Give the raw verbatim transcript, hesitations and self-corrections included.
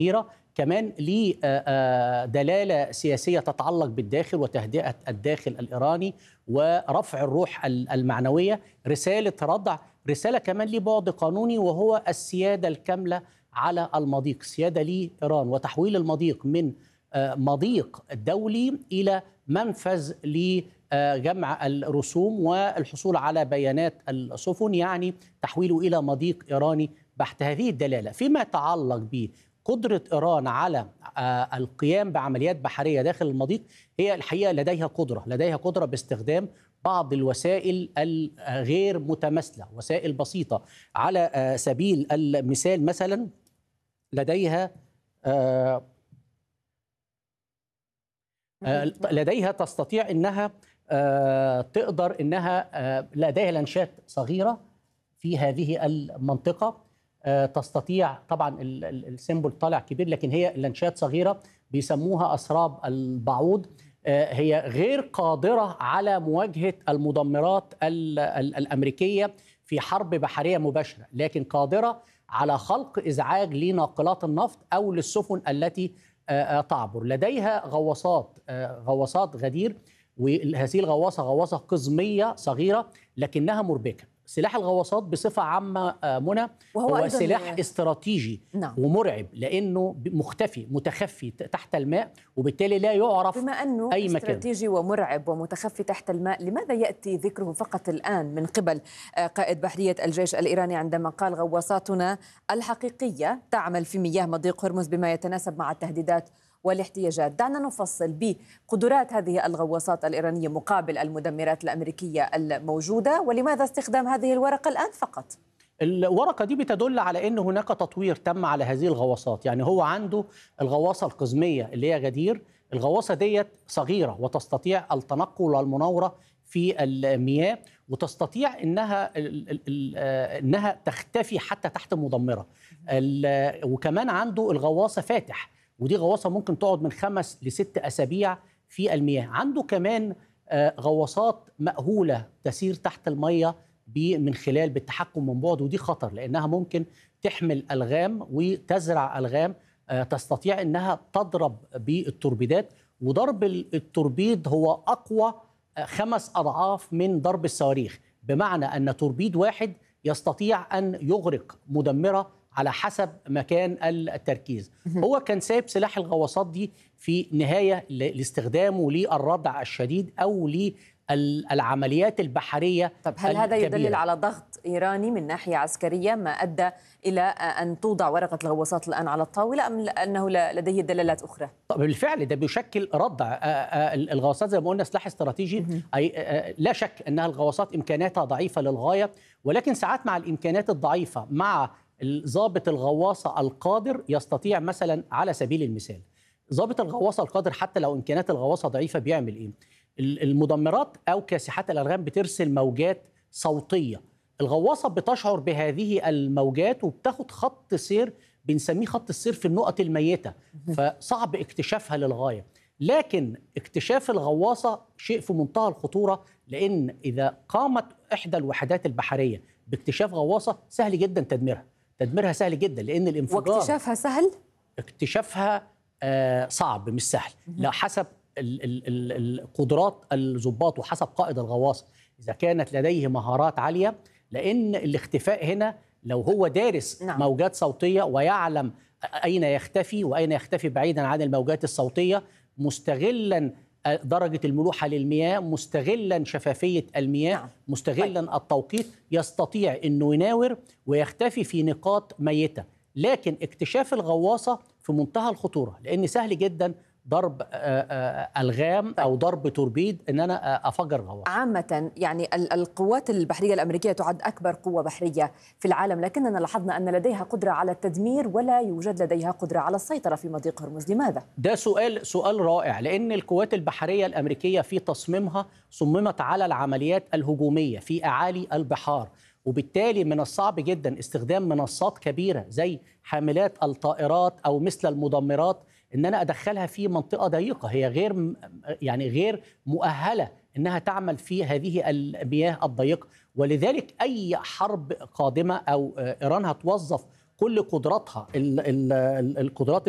كمان ليه دلالة سياسية تتعلق بالداخل وتهدئة الداخل الإيراني ورفع الروح المعنوية. رسالة ردع، رسالة كمان ليه بعد قانوني وهو السيادة الكاملة على المضيق، سيادة لإيران وتحويل المضيق من مضيق دولي إلى منفذ لجمع الرسوم والحصول على بيانات السفن، يعني تحويله إلى مضيق إيراني بحت. هذه الدلالة فيما يتعلق به قدرة إيران على القيام بعمليات بحرية داخل المضيق، هي الحقيقة لديها قدرة لديها قدرة باستخدام بعض الوسائل الغير متماثلة، وسائل بسيطة. على سبيل المثال مثلا لديها لديها تستطيع أنها تقدر أنها لديها لانشات صغيرة في هذه المنطقة، تستطيع طبعا السيمبل طالع كبير لكن هي لانشات صغيرة بيسموها أسراب البعوض. هي غير قادرة على مواجهة المدمرات الأمريكية في حرب بحرية مباشرة، لكن قادرة على خلق إزعاج لناقلات النفط أو للسفن التي تعبر. لديها غواصات غواصات غدير، وهذه الغواصة غواصة قزمية صغيرة لكنها مربكة. سلاح الغواصات بصفة عامة منى هو, هو سلاح استراتيجي نعم. ومرعب لأنه مختفي متخفي تحت الماء، وبالتالي لا يعرف بما أنه أي مكان. استراتيجي ومرعب ومتخفي تحت الماء، لماذا يأتي ذكره فقط الآن من قبل قائد بحرية الجيش الإيراني عندما قال غواصاتنا الحقيقية تعمل في مياه مضيق هرمز بما يتناسب مع التهديدات والاحتياجات؟ دعنا نفصل بقدرات هذه الغواصات الإيرانية مقابل المدمرات الأمريكية الموجودة، ولماذا استخدام هذه الورقة الآن فقط؟ الورقة دي بتدل على أن هناك تطوير تم على هذه الغواصات. يعني هو عنده الغواصة القزمية اللي هي غدير، الغواصة ديت صغيرة وتستطيع التنقل والمناورة في المياه، وتستطيع انها انها تختفي حتى تحت مدمرة. وكمان عنده الغواصة فاتح، ودي غواصة ممكن تقعد من خمس لست أسابيع في المياه. عنده كمان غواصات مأهولة تسير تحت المياه من خلال بالتحكم من بعد، ودي خطر لأنها ممكن تحمل ألغام وتزرع ألغام. تستطيع أنها تضرب بالتوربيدات، وضرب التوربيد هو أقوى خمس أضعاف من ضرب الصواريخ، بمعنى أن توربيد واحد يستطيع أن يغرق مدمرة على حسب مكان التركيز. هو كان سايب سلاح الغواصات دي في نهاية لاستخدامه للردع الشديد أو للعمليات البحرية. طب هل الكبيرة. هذا يدلل على ضغط إيراني من ناحية عسكرية ما أدى إلى أن توضع ورقة الغواصات الآن على الطاولة، أم أنه لديه دلالات أخرى؟ طب بالفعل ده بيشكل ردع. الغواصات زي ما قلنا سلاح استراتيجي، أي لا شك أنها الغواصات إمكاناتها ضعيفة للغاية، ولكن ساعات مع الإمكانات الضعيفة مع ضابط الغواصة القادر يستطيع مثلا على سبيل المثال ضابط الغواصة القادر حتى لو إمكانات الغواصة ضعيفة بيعمل إيه؟ المدمرات أو كاسحات الألغام بترسل موجات صوتية، الغواصة بتشعر بهذه الموجات وبتاخد خط سير بنسميه خط السير في النقط الميتة، فصعب اكتشافها للغاية. لكن اكتشاف الغواصة شيء في منتهى الخطورة، لأن إذا قامت إحدى الوحدات البحرية باكتشاف غواصة سهل جدا تدميرها تدميرها سهل جدا، لأن الانفجار واكتشافها سهل؟ اكتشافها آه صعب مش سهل، لا حسب القدرات الضباط وحسب قائد الغواصة إذا كانت لديه مهارات عالية، لأن الاختفاء هنا لو هو دارس نعم. موجات صوتية ويعلم أين يختفي وأين يختفي بعيدا عن الموجات الصوتية، مستغلا درجة الملوحة للمياه، مستغلا شفافية المياه نعم. مستغلا طيب. التوقيت، يستطيع أنه يناور ويختفي في نقاط ميتة. لكن اكتشاف الغواصة في منتهى الخطورة، لأن سهل جدا ضرب ألغام أو ضرب توربيد أن أنا أفجر غواصة. عامة يعني القوات البحرية الأمريكية تعد أكبر قوة بحرية في العالم، لكننا لاحظنا أن لديها قدرة على التدمير ولا يوجد لديها قدرة على السيطرة في مضيق هرمز. لماذا؟ ده سؤال سؤال رائع، لأن القوات البحرية الأمريكية في تصميمها صممت على العمليات الهجومية في أعالي البحار، وبالتالي من الصعب جدا استخدام منصات كبيرة زي حاملات الطائرات أو مثل المدمرات ان انا ادخلها في منطقه ضيقه، هي غير يعني غير مؤهله انها تعمل في هذه المياه الضيقه. ولذلك اي حرب قادمه او ايران هتوظف كل قدراتها القدرات